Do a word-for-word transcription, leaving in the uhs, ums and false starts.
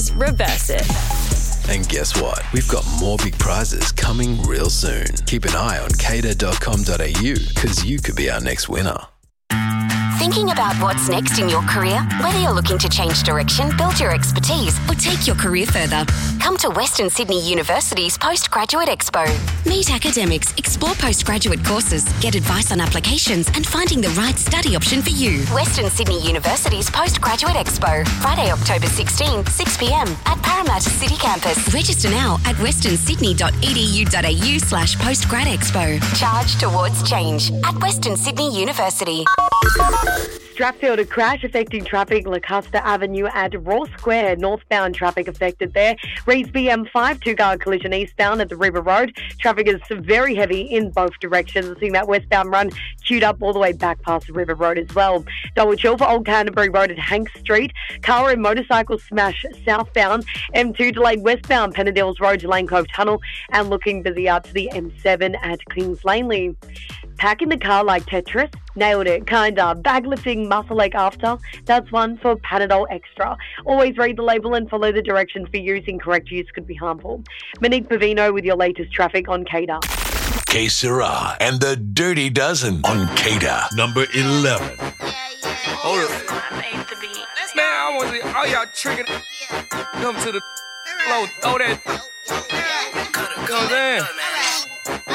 prizes, reverse it. And guess what? We've got more big prizes coming real soon. Keep an eye on cater dot com dot a u because you could be our next winner. Thinking about what's next in your career? Whether you're looking to change direction, build your expertise, or take your career further, come to Western Sydney University's Postgraduate Expo. Meet academics, explore postgraduate courses, get advice on applications, and finding the right study option for you. Western Sydney University's Postgraduate Expo, Friday, October sixteenth, six p m at Parramatta City Campus. Register now at western sydney dot e d u dot a u slash postgrad expo. Charge towards change at Western Sydney University. Stratfield, a crash affecting traffic, Lacusta Avenue at Raw Square. Northbound traffic affected there. Rees B M five, two-car collision eastbound at the River Road. Traffic is very heavy in both directions. Seeing that westbound run queued up all the way back past the River Road as well. Double chill for Old Canterbury Road at Hanks Street. Car and motorcycle smash southbound. M two delayed westbound Pennadills Road to Lane Cove Tunnel. And looking busy out to the M seven at Kings Langley. Packing the car like Tetris. Nailed it, kinda. Bag lifting, muscle ache after. That's one for Panadol Extra. Always read the label and follow the directions for use. Incorrect use could be harmful. Monique Pavino with your latest traffic on Cater. K Sarah and the Dirty Dozen on Cater. Number eleven. Hold up. Man, I want to see all y'all tricking. Come to the flow, throw that. Come down.